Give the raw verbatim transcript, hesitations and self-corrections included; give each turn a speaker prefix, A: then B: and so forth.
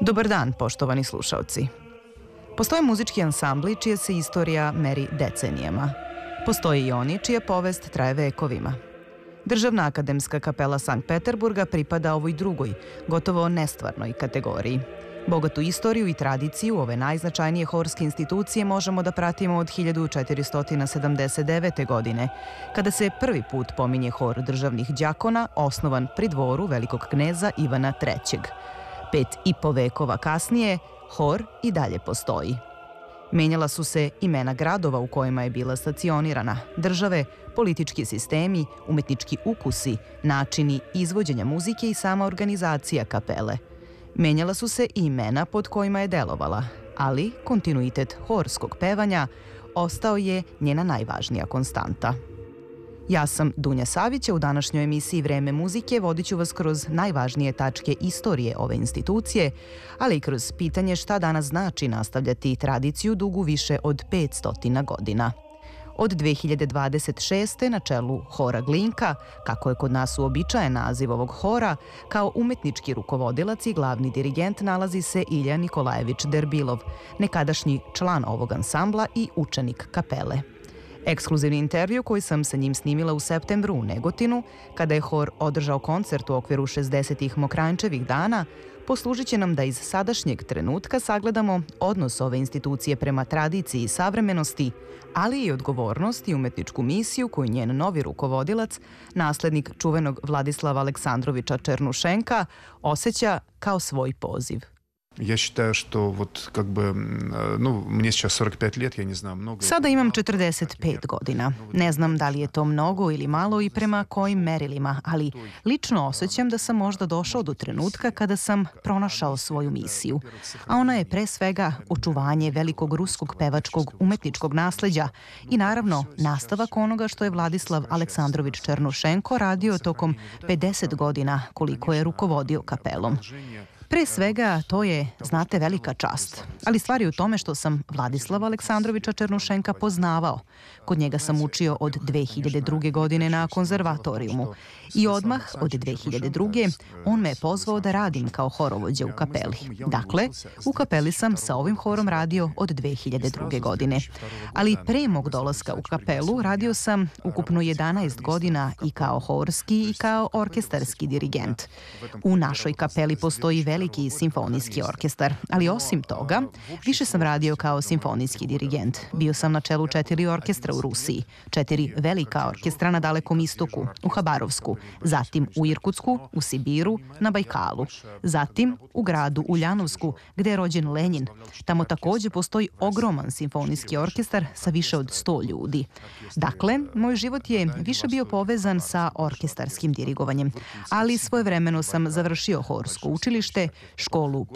A: Dobar dan, poštovani slušaoci. Postoje muzički ansambli čija se istorija meri decenijama. Postoje i oni čija povest traje vekovima. Državna akademska kapela Sankt Peterburga pripada ovoj drugoj, gotovo nestvarnoj kategoriji. Bogatu istoriju i tradiciju ove najznačajnije horske institucije možemo da pratimo od hiljadu četiristo sedamdeset devete. godine, kada se prvi put pominje hor državnih đakona osnovan pri dvoru velikog kneza Ivana trećeg. Pet i po vekova kasnije, hor i dalje postoji. Menjala su se imena gradova u kojima je bila stacionirana, države, politički sistemi, umetnički ukusi, načini izvođenja muzike i sama organizacija kapele. Menjala su se i imena pod kojima je delovala, ali kontinuitet horskog pevanja ostao je njena najvažnija konstanta. Ja sam Dunja Savić, a u današnjoj emisiji Vreme muzike vodit ću vas kroz najvažnije tačke istorije ove institucije, ali i kroz pitanje šta danas znači nastavljati tradiciju dugu više od petsto godina. Od dve hiljade dvadeset šeste. na čelu hora Glinka, kako je kod nas uobičajen naziv ovog hora, kao umetnički rukovodilac i glavni dirigent nalazi se Ilja Nikolajević Derbilov, nekadašnji član ovog ansambla i učenik kapele. Ekskluzivni intervju koji sam sa njim snimila u septembru u Negotinu, kada je hor održao koncert u okviru šezdesetih Mokranjčevih dana, poslužit će nam da iz sadašnjeg trenutka sagledamo odnos ove institucije prema tradiciji i savremenosti, ali i odgovornost i umetničku misiju koju njen novi rukovodilac, naslednik čuvenog Vladislava Aleksandroviča Černušenka, osjeća kao svoj poziv.
B: Я считаю, что вот как бы, ну, мне сейчас сорок пять лет, я не знаю, много...
A: Sada imam četrdeset pet godina. Ne znam da li je to mnogo ili malo i prema kojim merilima, ali lično osjećam da sam možda došao do trenutka kada sam pronašao svoju misiju. A ona je pre svega očuvanje velikog ruskog pevačkog umetničkog nasleđa i naravno nastavak onoga što je Vladislav Aleksandrovič Černušenko radio tokom pedeset godina koliko je rukovodio kapelom. Pre svega, to je, znate, velika čast. Ali stvar je u tome što sam Vladislava Aleksandroviča Černušenka poznavao. Kod njega sam učio od dve hiljade druge. godine na konzervatorijumu. I odmah od dve hiljade druge. on me je pozvao da radim kao horovođa u kapeli. Dakle, u kapeli sam sa ovim horom radio od dve hiljade druge. godine. Ali pre mog dolaska u kapelu radio sam ukupno jedanaest godina i kao horski i kao orkestarski dirigent. U našoj kapeli postoji veliki veliki simfonijski orkestar, ali osim toga, više sam radio kao simfonijski dirigent. Bio sam na čelu četiri orkestra u Rusiji, četiri velika orkestra na Dalekom istoku, u Habarovsku, zatim u Irkutsku, u Sibiru, na Bajkalu, zatim u gradu Uljanovsku, gde je rođen Lenjin. Tamo takođe postoji ogroman simfonijski orkestar sa više od sto ljudi. Dakle, moj život je više bio povezan sa orkestarskim dirigovanjem, ali svojevremeno sam završio horsko učilište, školu